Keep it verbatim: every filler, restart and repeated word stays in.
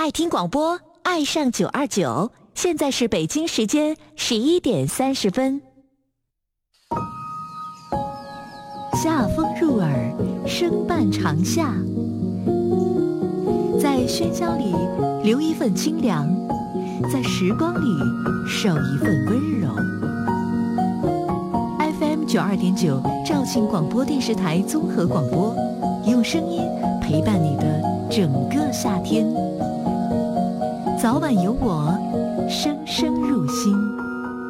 爱听广播，爱上九二九。现在是北京时间十一点三十分。夏风入耳，声伴长夏。在喧嚣里留一份清凉，在时光里守一份温柔。F M 九二点九，肇庆广播电视台综合广播，用声音陪伴你的整个夏天。早晚有我，声声入心。